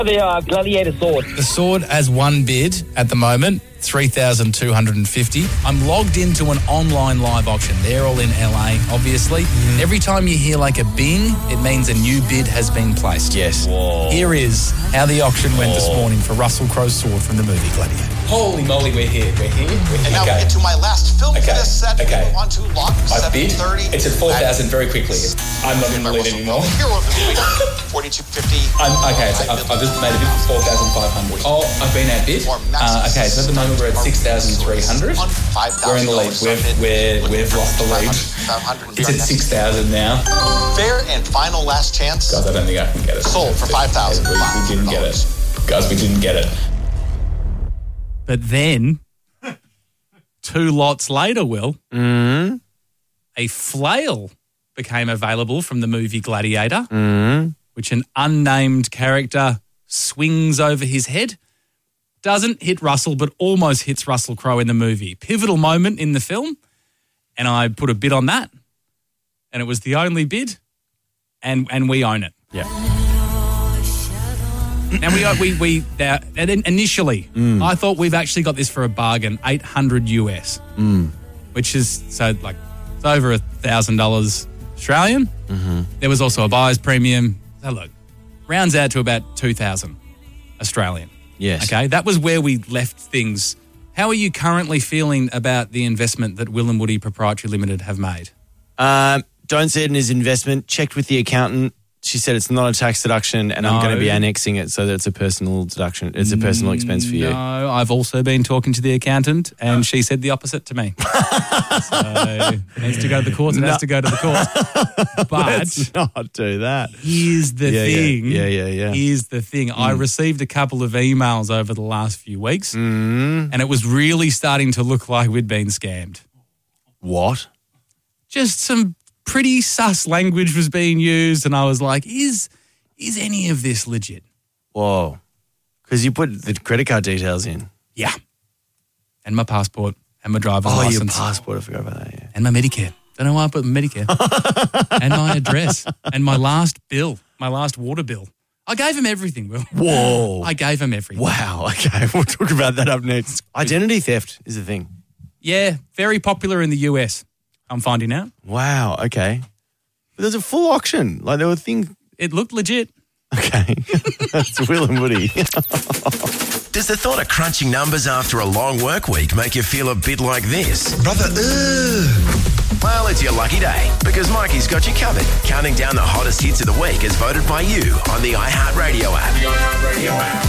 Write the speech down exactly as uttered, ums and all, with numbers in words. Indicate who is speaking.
Speaker 1: The uh, gladiator sword.
Speaker 2: The sword has one bid at the moment, three thousand two hundred fifty dollars. I'm logged into an online live auction. They're all in L A, obviously. Mm. Every time you hear like a bing, it means a new bid has been placed.
Speaker 3: Yes.
Speaker 2: Whoa. Here is how the auction went Whoa. this morning for Russell Crowe's sword from the movie Gladiator.
Speaker 3: Holy moly, we're here. We're here. We're here.
Speaker 4: And now
Speaker 3: okay.
Speaker 4: we get to my last film
Speaker 3: okay.
Speaker 4: for this set.
Speaker 3: Okay.
Speaker 4: On to lock
Speaker 3: I bid.
Speaker 4: seven thirty.
Speaker 3: It's at four thousand very quickly. I'm not in the lead anymore.
Speaker 4: Hero of the movie, forty-two fifty.
Speaker 3: I'm, okay, so I've, I've just made a bid for four thousand five hundred. Oh, I've been outbid. Uh, okay, so at the moment we're at six thousand three hundred. We're in the lead. We've, we're, we've lost the lead. It's at six thousand now.
Speaker 4: Fair and final last chance.
Speaker 3: Guys, I don't think I can get it.
Speaker 4: Sold for five thousand dollars.
Speaker 3: We, we didn't get it. Guys, we didn't get it.
Speaker 2: But then, two lots later, Will,
Speaker 3: mm.
Speaker 2: a flail became available from the movie Gladiator,
Speaker 3: mm.
Speaker 2: which an unnamed character swings over his head. Doesn't hit Russell, but almost hits Russell Crowe in the movie. Pivotal moment in the film, and I put a bid on that, and it was the only bid, and and we own it.
Speaker 3: Yeah.
Speaker 2: And we we we uh, initially,
Speaker 3: mm.
Speaker 2: I thought we've actually got this for a bargain, eight hundred U S,
Speaker 3: mm.
Speaker 2: which is so like it's over a thousand dollars Australian.
Speaker 3: Mm-hmm.
Speaker 2: There was also a buyer's premium. So look, rounds out to about two thousand Australian.
Speaker 3: Yes.
Speaker 2: Okay, that was where we left things. How are you currently feeling about the investment that Will and Woody Proprietary Limited have made?
Speaker 5: Um, don't see it as investment. Checked with the accountant. She said it's not a tax deduction, and no. I'm going to be annexing it so that it's a personal deduction. It's a personal expense for you.
Speaker 2: No, I've also been talking to the accountant, and she said the opposite to me. So it needs to go to the courts. It no. has to go to the courts. But
Speaker 5: let's not do that.
Speaker 2: Here's the
Speaker 5: yeah,
Speaker 2: thing.
Speaker 5: Yeah, yeah, yeah. yeah.
Speaker 2: Here's the thing. Mm. I received a couple of emails over the last few weeks,
Speaker 5: mm.
Speaker 2: and it was really starting to look like we'd been scammed.
Speaker 5: What?
Speaker 2: Just some pretty sus language was being used, and I was like, is is any of this legit?
Speaker 5: Whoa. Because you put the credit card details in.
Speaker 2: Yeah. And my passport and my driver's
Speaker 5: oh,
Speaker 2: license.
Speaker 5: Oh, your passport. I forgot about that, yeah.
Speaker 2: And my Medicare. Don't know why I put Medicare. And my address. And my last bill. My last water bill. I gave him everything, Will.
Speaker 5: Whoa.
Speaker 2: I gave him everything.
Speaker 5: Wow. Okay. We'll talk about that up next. Identity theft is a thing.
Speaker 2: Yeah. Very popular in the U S. I'm finding out.
Speaker 5: Wow, okay. But there's a full auction. Like there were things.
Speaker 2: It looked legit.
Speaker 5: Okay. That's Will and Woody.
Speaker 6: Does the thought of crunching numbers after a long work week make you feel a bit like this? Brother, ugh. Well, it's your lucky day because Mikey's got you covered. Counting down the hottest hits of the week as voted by you on the iHeartRadio app. The iHeartRadio app.